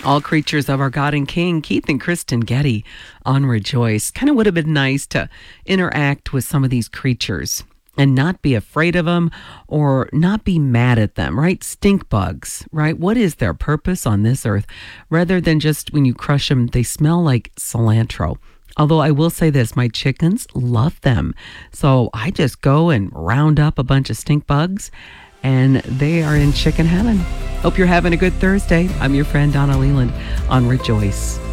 All creatures of our God and King, Keith and Kristen Getty on Rejoice. Kind of would have been nice to interact with some of these creatures and not be afraid of them or not be mad at them, right? Stink bugs, right? What is their purpose on this earth? Rather than just when you crush them, they smell like cilantro. Although I will say this, my chickens love them. So I just go and round up a bunch of stink bugs and they are in chicken heaven. Hope you're having a good Thursday. I'm your friend Donna Leland on Rejoice.